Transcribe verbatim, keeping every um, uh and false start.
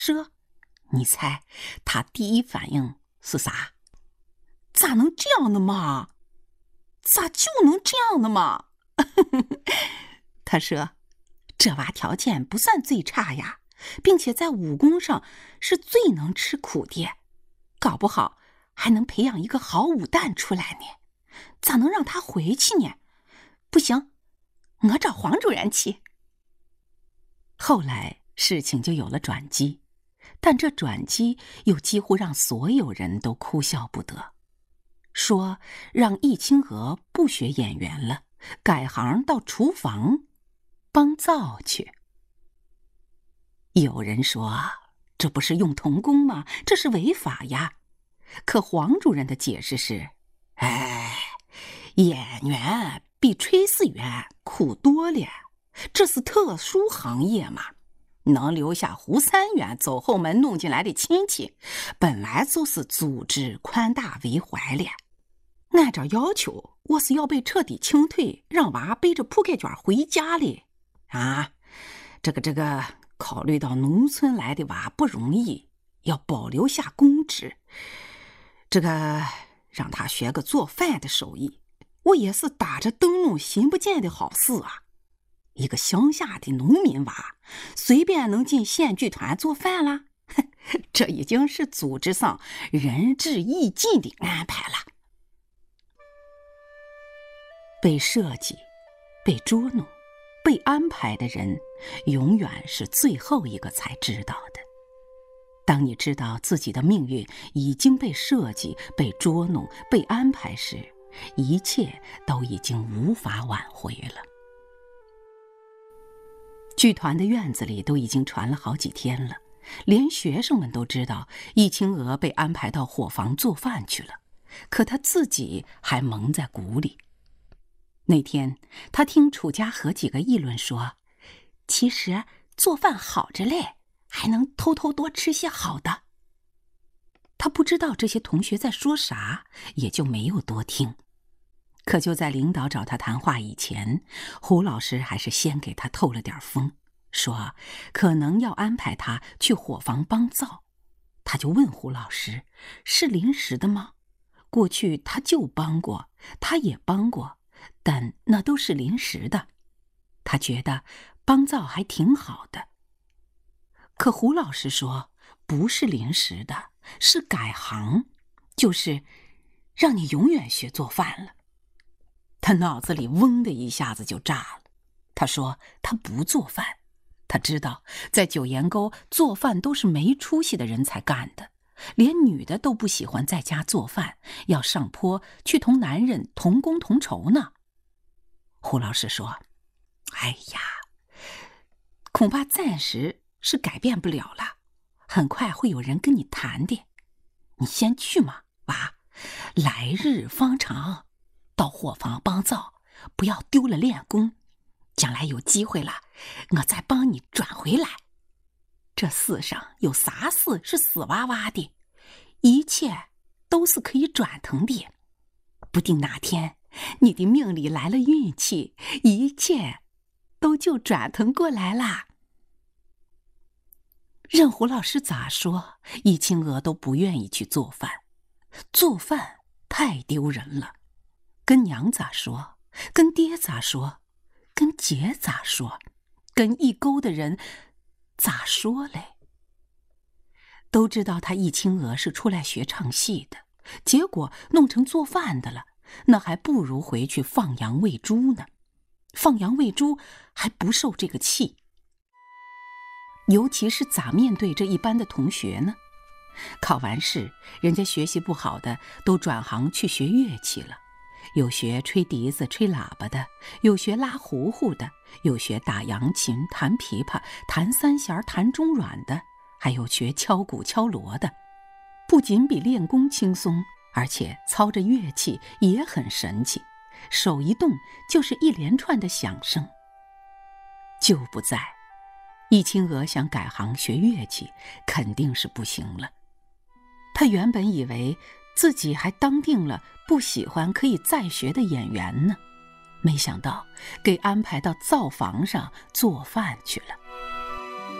这，你猜他第一反应是啥？咋能这样的嘛？咋就能这样的嘛？他说，这娃条件不算最差呀，并且在武功上是最能吃苦的，搞不好还能培养一个好武旦出来呢。咋能让他回去呢？不行，我找黄主任去。后来事情就有了转机，但这转机又几乎让所有人都哭笑不得，说让易清娥不学演员了，改行到厨房帮灶去。有人说，这不是用童工吗？这是违法呀。可黄主任的解释是，哎，演员比炊事员苦多了，这是特殊行业嘛，能留下胡三元走后门弄进来的亲戚，本来就是组织宽大为怀了。按照要求，我是要被彻底清退，让娃背着铺盖卷回家哩。啊，这个这个，考虑到农村来的娃不容易，要保留下公职，这个让他学个做饭的手艺，我也是打着灯笼寻不见的好事啊。一个乡下的农民娃，随便能进县剧团做饭啦，这已经是组织上仁至义尽的安排了。被设计、被捉弄、被安排的人，永远是最后一个才知道的。当你知道自己的命运已经被设计、被捉弄、被安排时，一切都已经无法挽回了。剧团的院子里都已经传了好几天了，连学生们都知道易清娥被安排到伙房做饭去了，可她自己还蒙在鼓里。那天他听楚家和几个议论说，其实做饭好着嘞，还能偷偷多吃些好的。他不知道这些同学在说啥，也就没有多听。可就在领导找他谈话以前，胡老师还是先给他透了点风，说可能要安排他去伙房帮灶。他就问胡老师，是临时的吗？过去他就帮过，他也帮过，但那都是临时的，他觉得帮灶还挺好的。可胡老师说，不是临时的，是改行，就是让你永远学做饭了。他脑子里嗡的一下子就炸了。他说他不做饭，他知道在九岩沟做饭都是没出息的人才干的，连女的都不喜欢在家做饭，要上坡去同男人同工同酬呢。胡老师说，哎呀，恐怕暂时是改变不了了，很快会有人跟你谈的，你先去嘛，娃，来日方长，到伙房帮灶，不要丢了练功，将来有机会了，我再帮你转回来。这世上有啥事是死哇哇的，一切都是可以转腾的，不定哪天你的命里来了运气，一切都就转腾过来啦。任胡老师咋说，易清娥都不愿意去做饭，做饭太丢人了。跟娘咋说？跟爹咋说？跟姐咋说？跟一沟的人咋说嘞？都知道他易清娥是出来学唱戏的，结果弄成做饭的了，那还不如回去放羊喂猪呢。放羊喂猪还不受这个气。尤其是咋面对这一班的同学呢？考完试，人家学习不好的都转行去学乐器了，有学吹笛子吹喇叭的，有学拉胡胡的，有学打扬琴弹琵琶弹三弦弹中阮的，还有学敲鼓敲锣的。不仅比练功轻松，而且操着乐器也很神气，手一动就是一连串的响声。就不在易清娥想改行学乐器，肯定是不行了。她原本以为自己还当定了不喜欢可以再学的演员呢，没想到给安排到灶房上做饭去了。